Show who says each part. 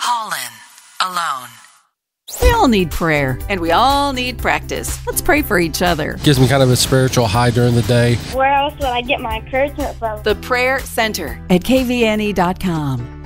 Speaker 1: Holland, alone.
Speaker 2: We all need prayer, and we all need practice. Let's pray for each other.
Speaker 3: Gives me kind of a spiritual high during the day.
Speaker 4: Where else would I get my encouragement from?
Speaker 2: The Prayer Center at kvne.com.